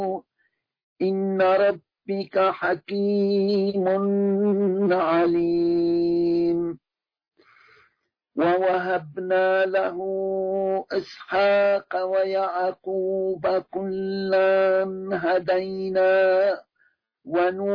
إن ربك حكيم عليم. ووهبنا له إسحاق ويعقوب كلا هدينا